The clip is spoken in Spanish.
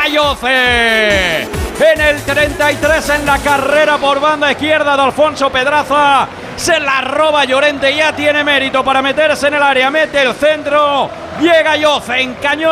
llega Yoce. En el 33 en la carrera por banda izquierda de Alfonso Pedraza. Se la roba Llorente, ya tiene mérito para meterse en el área, mete el centro. Llega Yoce, encañó